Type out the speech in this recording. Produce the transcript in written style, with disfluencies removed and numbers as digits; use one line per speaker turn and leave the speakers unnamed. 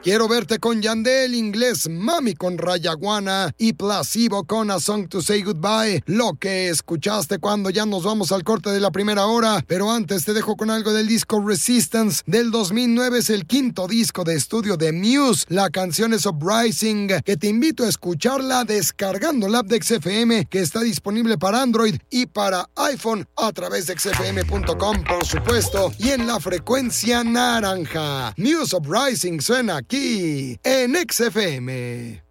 Quiero verte con Yandel, Inglés Mami con Rayaguana y Placebo con A Song to Say Goodbye. Lo que escuchaste cuando ya nos vamos al corte de la primera hora. Pero antes te dejo con algo del disco Resistance del 2009. Es el quinto disco de estudio de Muse. La canción es Uprising, que te invito a escucharla descargando la app de XFM, que está disponible para Android y para iPhone a través de xfm.com, por supuesto, y en la frecuencia naranja. Muse Uprising suena aquí en XFM.